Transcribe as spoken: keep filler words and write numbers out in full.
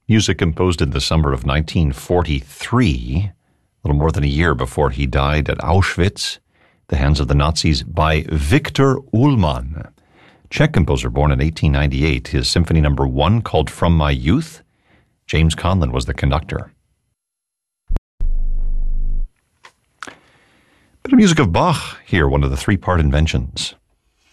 Music composed in the summer of nineteen forty-three, a little more than a year before he died at Auschwitz, the hands of the Nazis, by Viktor Ullmann. Czech composer born in eighteen ninety-eight. His symphony number one, called From My Youth, James Conlon was the conductor. Bit of music of Bach here, one of the three-part inventions.